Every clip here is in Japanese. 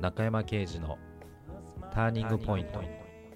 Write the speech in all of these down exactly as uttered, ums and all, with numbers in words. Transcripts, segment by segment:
中山圭司のターニングポイント。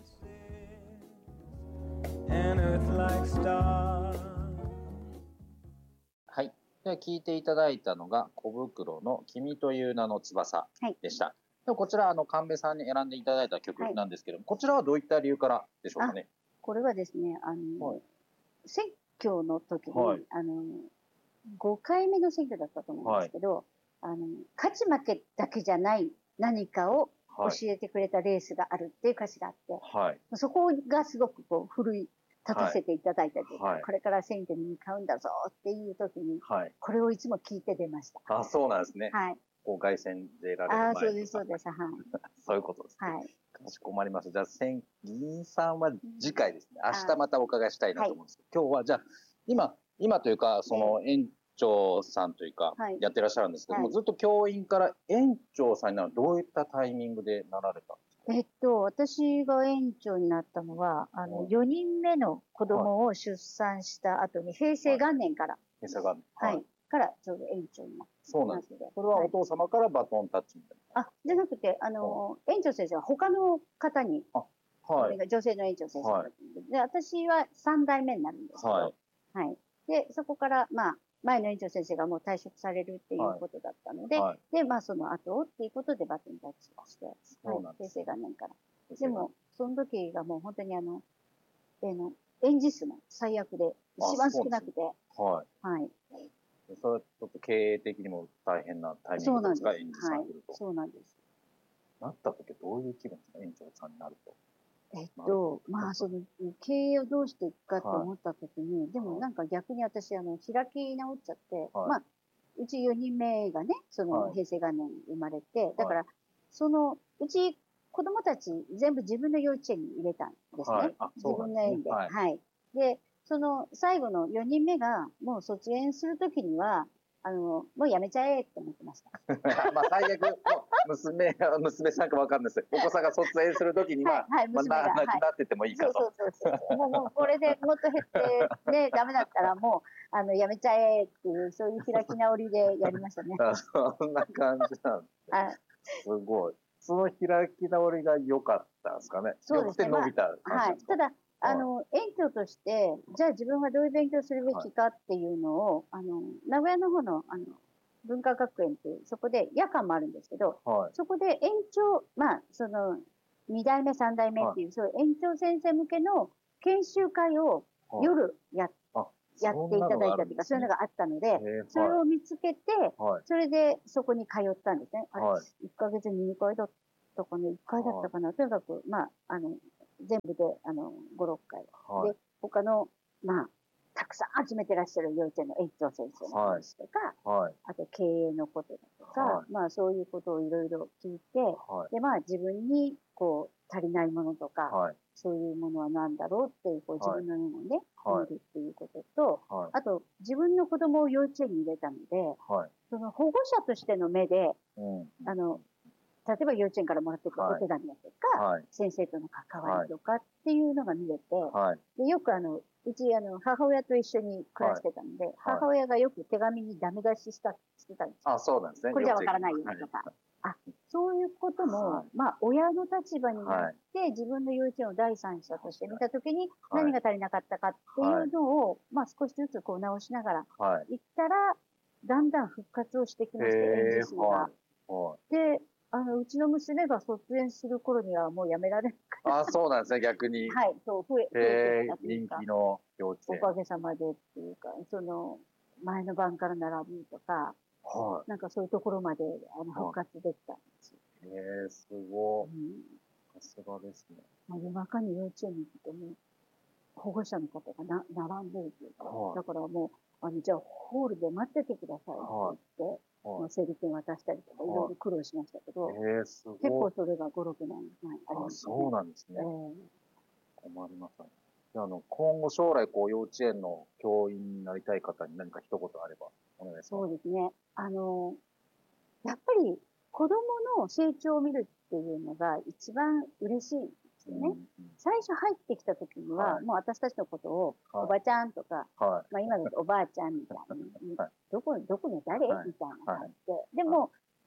はい、では聞いていただいたのが小袋の君という名の翼でした。はい、でこちらあの神戸さんに選んでいただいた曲なんですけども、はい、こちらはどういった理由からでしょうかね。 これはですね、あの、はい、選挙の時に、はい、あのごかいめの選挙だったと思うんですけど、はい、あの勝ち負けだけじゃない何かを教えてくれたレースがあるっていう歌詞があって、はい、そこがすごくこう奮い立たせていただいたというか、はい、これから選挙に向かうんだぞっていう時に、はい、これをいつも聞いて出ました。 あ、そうなんですね。はい。こう凱旋出られる前あ、そうですそうです。はい。 そういうことですね。はい。かしこまりました。じゃあ選議員さんは次回ですね。明日またお伺いしたいなと思うんですけど、はい、今日はじゃあ今今というかその園長さんというかやってらっしゃるんですけども、はい、ずっと教員から園長さんになるどういったタイミングでなられたんですか。 えっと、私が園長になったのは、あの、よにんめの子供を出産した後に、平成元年から。 平成元年。 はい。からちょうど園長になって。 そうなんですね。これはお父様からバトンタッチみたいな。あ、じゃなくて、あの、園長先生は他の方に、はい。女性の園長先生だったんで、で、私はさん代目になるんですけど、はい。はい。で、そこから、まあ、前の園長先生がもう退職されるっていうことだったので、はい、で、まあその後っていうことでバトンタッチをして、はい、平成元年から。でも、その時がもう本当にあの、えの、園児数も最悪で、一番少なくて、はい。はい。 それはちょっと経営的にも大変なタイミングですか、園児さん来ると。 そうなんです。 なった時どういう気分ですか、園長さんになると。 えっと、まあ、その、経営をどうしていくかと思ったときに、はい、でもなんか逆に私、あの、開き直っちゃって、はい、まあ、うちよにんめがね、その、平成元年生まれて、はい、だから、その、うち、子供たち全部自分の幼稚園に入れたんですね。はい、自分の園で。はい、はい。で、その、最後のよにんめが、もう卒園するときには、あの、もうやめちゃえって思ってました。 まあ最悪、娘、娘さんかわかんないです。お子さんが卒園するときには、はいはい、娘が、まあ、なくなっててもいいかと。 そうそうそうそう。もう、もうこれでもっと減って、ね、ダメだったらもう、あの、やめちゃえっていう、そういう開き直りでやりましたね。 そんな感じなんです。すごい。その開き直りが良かったんですかね。そうですね。よくて伸びた感じですか。まあ、はい。 ただ、あの、園長として、じゃあ自分はどういう勉強するべきかっていうのを、はい、あの、名古屋の方の、あの、文化学園っていう、そこで夜間もあるんですけど、はい、そこで園長、まあ、その、に代目、さん代目っていう、はい、そういう園長先生向けの研修会を夜や、はい、やっていただいたというか、そういうのがあったので、それを見つけて、はい、それでそこに通ったんですね。はい、いっかげつににかいだったかな、いっかいだったかな、はい、とにかく、まあ、あの、全部で、あの、ご、ろっかい。はい、で、他の、まあ、たくさん集めてらっしゃる幼稚園の園長先生の話とか、はいはい、あと経営のこととか、はい、まあそういうことをいろいろ聞いて、はい、でまあ自分にこう足りないものとか、はい、そういうものは何だろうっていう、こう自分のものをね、はい、見るっていうことと、はい、あと自分の子供を幼稚園に入れたので、はい、その保護者としての目で、うん、あの、例えば幼稚園からもらってくるお手紙だとか、はい、先生との関わりとかっていうのが見れて、はい、でよくあの、うちあの母親と一緒に暮らしてたので、はい、母親がよく手紙にダメ出ししたしてたんですよ。 あ、そうなんですね。 これじゃわからないよとか、はい、あ、そういうことも、はい、まあ親の立場になって、はい、自分の幼稚園を第三者として見たときに何が足りなかったかっていうのを、はい、まあ少しずつこう直しながらいったら、だんだん復活をしてきまして、園児数が。はいはい、で、あの、うちの娘が卒園する頃にはもうやめられなかった。 あ、そうなんですね、逆に。 はい、そう、増え、増えてきたというか。 人気の幼稚園。 おかげさまでっていうか、その、前の晩から並ぶとか、はい、なんかそういうところまであの復活できたんですよ。 へえー、すごい。うん、さすがですね。 まあ、夜中に幼稚園に行くとね、保護者の方がな並んでるというか、はい、だからもう、あの、じゃあホールで待っててくださいって言って、はい、整理券渡したりとか、いろいろ苦労しましたけど、はい、えー、すごい。結構それがご、ろくねんまえありましたね。 あ、そうなんですね。えー、困りますね。あの、今後将来、こう、幼稚園の教員になりたい方に何か一言あればお願いします。 そうですね。あの、やっぱり子供の成長を見るっていうのが一番嬉しいんですよね。うんうん、最初入ってきた時には、はい、もう私たちのことを、おばちゃんとか、はい、まあ今だとおばあちゃんみたいに、はい、どこ、どこの誰、はい、みたいな感じで。でも、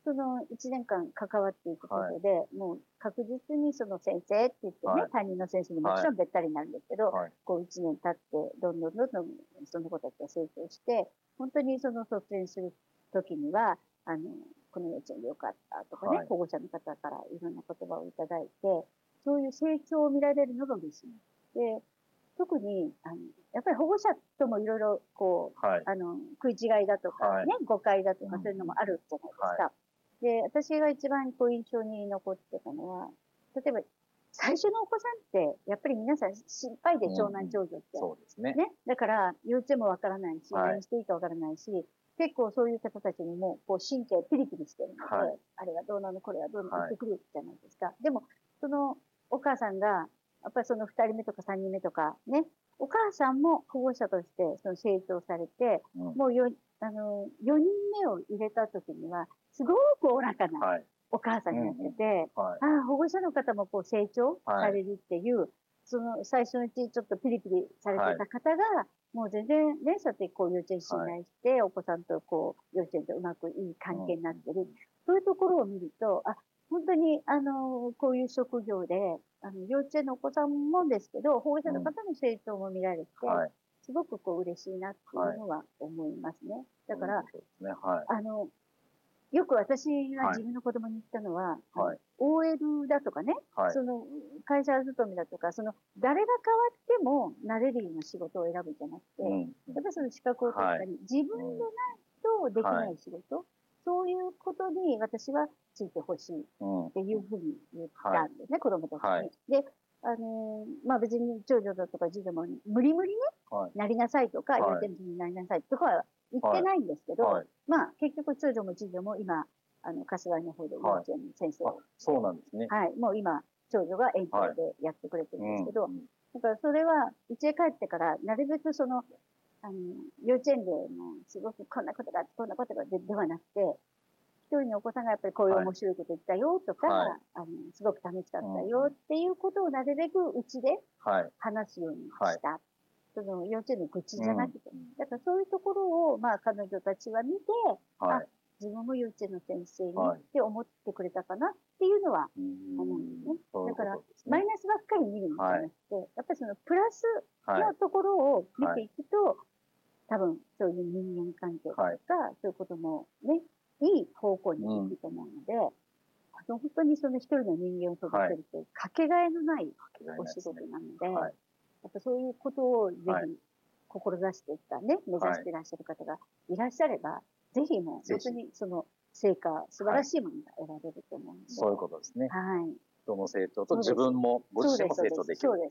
そのいちねんかん関わっていくことで、はい、もう確実にその先生って言ってね、はい、担任の先生にもちろんべったりになるんですけど、はい、こういちねん経って、どんどんどんどんその子たちが成長して、本当にその卒園する時には、あの、この幼稚園でよかったとかね、はい、保護者の方からいろんな言葉をいただいて、そういう成長を見られるのが嬉しい。で、特に、あの、やっぱり保護者ともいろいろ、こう、はい、あの、食い違いだとか、はい、ね、誤解だとか、そういうのもあるじゃないですか。はい、で、私が一番こう印象に残ってたのは、例えば、最初のお子さんって、やっぱり皆さん心配で、長男長女って。 そうですね。 ね。だから、幼稚園もわからないし、はい、何していいかわからないし、結構そういう方たちにも、こう、神経ピリピリしてるので、はい、あれはどうなの、これはどうなの、言ってくるじゃないですか。はい、でも、その、お母さんが、やっぱりその二人目とか三人目とか、ね、お母さんも保護者としてその成長されて、うん、もうよ、あの、よにんめを入れた時には、すごくおおらかなお母さんになってて、はい、ああ、保護者の方もこう成長されるっていう、はい、その最初のうちちょっとピリピリされてた方が、はい、もう全然ね、そうやってこう幼稚園信頼して、はい、お子さんとこう幼稚園とうまくいい関係になってる。うん、そういうところを見ると、あ、本当に、あの、こういう職業で、あの、幼稚園のお子さんもですけど、保護者の方の成長も見られて、うん、はい、すごくこう嬉しいなっていうのは思いますね。はい、だから、ね、はい、あの、よく私が自分の子供に言ったのは、はい、オーエル だとかね、はい、その会社勤めだとか、その誰が変わってもなれるような仕事を選ぶんじゃなくて、うん、やっぱりその資格を取ったり、はい、自分でないとできない仕事、はい、そういうことに私はついてほしいっていうふうに言ったんですね、はい、子供たちに。はい、で、あのー、まあ、別に長女だとか次女も無理無理ね、はい、なりなさいとか、幼稚園になりなさいとかは言ってないんですけど、はい、まあ、結局長女も次女も今、あの、柏の方で幼稚園の先生、はい、 そうなんですね。 はい、もう今、長女が園長でやってくれてるんですけど、はい、うん、だからそれは、家へ帰ってから、なるべくその、あの、幼稚園でもすごくこんなことがあって、こんなことがでではなくて、一人のお子さんがやっぱりこういう面白いこと言ったよとか、はい、あの、すごく楽しかったよっていうことをなるべくうちで話すようにした。はいはい、その幼稚園の愚痴じゃなくて、うん、だからそういうところを、まあ彼女たちは見て、はい、あ、自分も幼稚園の先生にって思ってくれたかなっていうのは思うんですね。はい、だから、マイナスばっかり見るんじゃなくて、はい、やっぱりそのプラスのところを見ていくと、はい、多分そういう人間関係とか、はい、そういうこともね、いい方向に行くと思うので、うん、本当にその一人の人間を育てるというかけがえのないお仕事なので、はい、やっぱそういうことをぜひ志していったね、目指していらっしゃる方がいらっしゃれば、はい、ぜひもう本当にその成果、素晴らしいものが得られると思うので、はい、 そういうことですね。 はい。 人の成長と自分も、ご自身も成長できる。 そうです。